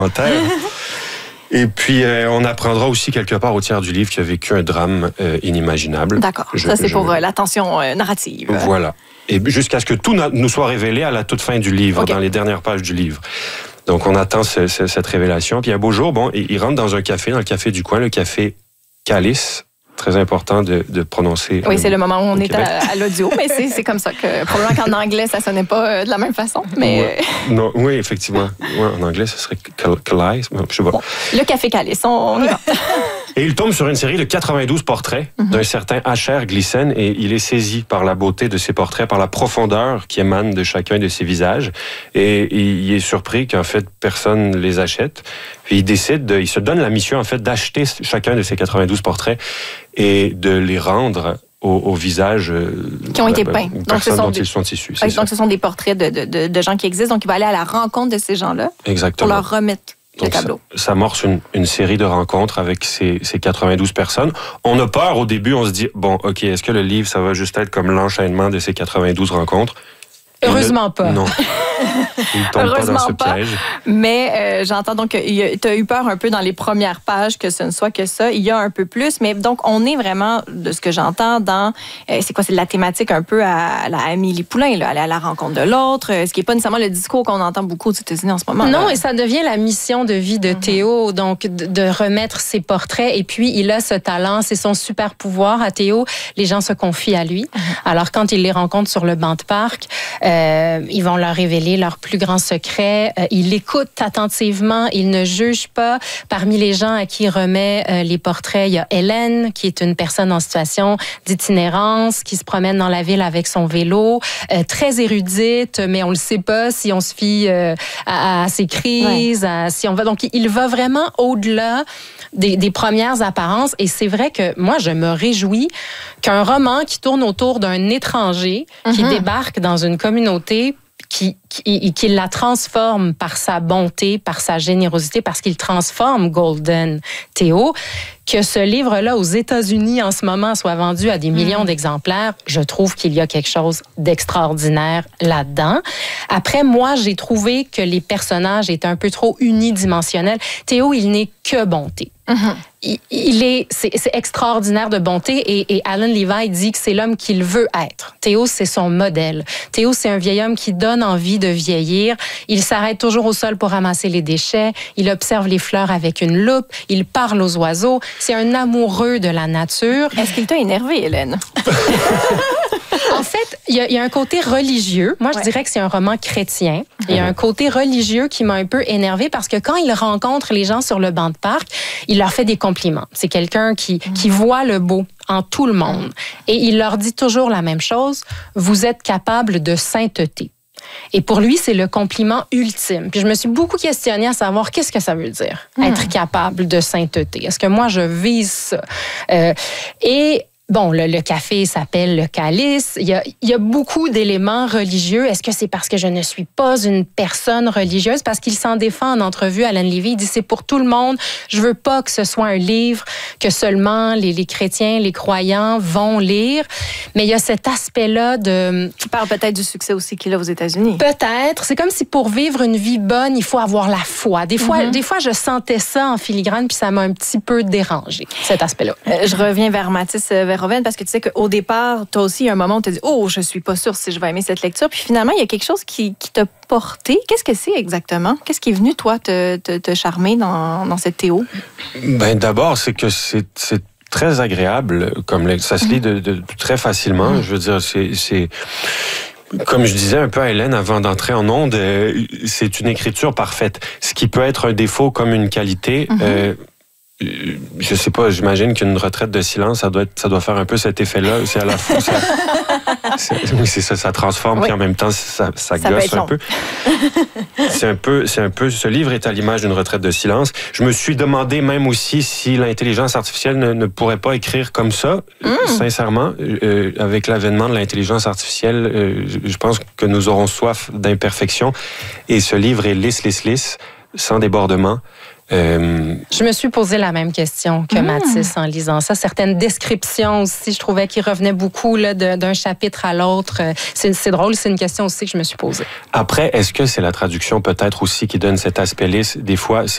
commentaires. Et puis, on apprendra aussi quelque part au tiers du livre qu'il a vécu un drame inimaginable. D'accord. Ça, c'est pour la tension narrative. Voilà. Et jusqu'à ce que tout nous soit révélé à la toute fin du livre, dans les dernières pages du livre. Donc, on attend cette révélation. Puis, un beau jour, il rentre dans un café, dans le café du coin, le café Calice. Très important de prononcer. Oui, c'est le moment où on est à l'audio, mais c'est comme ça que probablement qu'en anglais, ça sonnait pas de la même façon. Mais... Non, oui, effectivement. Ouais, en anglais, ce serait Calice. Je sais pas. Bon, le café Calice, on y va. Et il tombe sur une série de 92 portraits d'un certain Asher Gleason et il est saisi par la beauté de ces portraits, par la profondeur qui émane de chacun de ces visages. Et il est surpris qu'en fait, personne les achète. Puis il se donne la mission en fait d'acheter chacun de ces 92 portraits et de les rendre aux visages qui ont été peints. Donc, ils sont issus. Donc, ce sont des portraits de gens qui existent. Donc, il va aller à la rencontre de ces gens-là. Exactement. Pour leur remettre le tableau. Ça amorce une série de rencontres avec ces 92 personnes. On a peur au début, on se dit, bon, OK, est-ce que le livre, ça va juste être comme l'enchaînement de ces 92 rencontres? Heureusement pas. Non. Il ne tombe pas dans ce piège. Mais j'entends donc que tu as eu peur un peu dans les premières pages que ce ne soit que ça. Il y a un peu plus. Mais donc, on est vraiment, de ce que j'entends, dans... c'est quoi? C'est de la thématique un peu à la Amélie Poulain, là, aller à la rencontre de l'autre, ce qui n'est pas nécessairement le discours qu'on entend beaucoup aux États-Unis en ce moment. Non, et ça devient la mission de vie de Théo, donc de remettre ses portraits. Et puis, il a ce talent, c'est son super pouvoir à Théo. Les gens se confient à lui. Alors, quand il les rencontre sur le banc de parc, ils vont leur révéler leurs plus grands secrets. Il écoute attentivement, il ne juge pas. Parmi les gens à qui il remet les portraits, il y a Hélène, qui est une personne en situation d'itinérance, qui se promène dans la ville avec son vélo, très érudite, mais on le sait pas si on se fie à ses crises, si on va. Donc, il va vraiment au-delà des premières apparences. Et c'est vrai que moi, je me réjouis qu'un roman qui tourne autour d'un étranger qui débarque dans une communauté qui la transforme par sa bonté, par sa générosité, parce qu'il transforme Golden Théo, que ce livre-là aux États-Unis en ce moment soit vendu à des millions d'exemplaires, je trouve qu'il y a quelque chose d'extraordinaire là-dedans. Après, moi, j'ai trouvé que les personnages étaient un peu trop unidimensionnels. Théo, il n'est que bonté. C'est extraordinaire de bonté et Alan Levi dit que c'est l'homme qu'il veut être. Théo, c'est son modèle. Théo, c'est un vieil homme qui donne envie de vieillir. Il s'arrête toujours au sol pour ramasser les déchets. Il observe les fleurs avec une loupe. Il parle aux oiseaux. C'est un amoureux de la nature. Est-ce qu'il t'a énervé, Hélène? En fait, il y a un côté religieux. Moi, je dirais que c'est un roman chrétien. Il y a un côté religieux qui m'a un peu énervée parce que quand il rencontre les gens sur le banc de parc, il leur fait des compliments. C'est quelqu'un qui voit le beau en tout le monde. Et il leur dit toujours la même chose. Vous êtes capable de sainteté. Et pour lui, c'est le compliment ultime. Puis je me suis beaucoup questionnée à savoir qu'est-ce que ça veut dire, être capable de sainteté. Est-ce que moi, je vise ça? Bon, le café s'appelle le Calice. Il y a beaucoup d'éléments religieux. Est-ce que c'est parce que je ne suis pas une personne religieuse? Parce qu'il s'en défend en entrevue, Alan Levy. Il dit, c'est pour tout le monde. Je veux pas que ce soit un livre que seulement les chrétiens, les croyants vont lire. Mais il y a cet aspect-là de... Tu parles peut-être du succès aussi qu'il a aux États-Unis. Peut-être. C'est comme si pour vivre une vie bonne, il faut avoir la foi. Des fois, je sentais ça en filigrane, puis ça m'a un petit peu dérangé, cet aspect-là. Je reviens vers Mathis Verhoeven, parce que tu sais qu'au départ, toi aussi, il y a un moment où tu te dis « Oh, je suis pas sûre si je vais aimer cette lecture ». Puis finalement, il y a quelque chose qui t'a porté. Qu'est-ce que c'est exactement? Qu'est-ce qui est venu, toi, te charmer dans cette Théo? Ben, d'abord, c'est que c'est très agréable. Ça se lit de très facilement. Je veux dire, c'est comme je disais un peu à Hélène avant d'entrer en onde, c'est une écriture parfaite. Ce qui peut être un défaut comme une qualité... je sais pas, j'imagine qu'une retraite de silence, ça doit faire un peu cet effet-là. C'est à la fois... oui, c'est ça, ça transforme, puis en même temps, ça gosse un peu. C'est un peu... Ce livre est à l'image d'une retraite de silence. Je me suis demandé même aussi si l'intelligence artificielle ne pourrait pas écrire comme ça, sincèrement. Avec l'avènement de l'intelligence artificielle, je pense que nous aurons soif d'imperfection. Et ce livre est lisse, sans débordement. Je me suis posé la même question que Mathis en lisant ça. Certaines descriptions aussi, je trouvais qu'ils revenaient beaucoup là, d'un chapitre à l'autre. C'est drôle, c'est une question aussi que je me suis posée. Après, est-ce que c'est la traduction peut-être aussi qui donne cet aspect lisse? Des fois,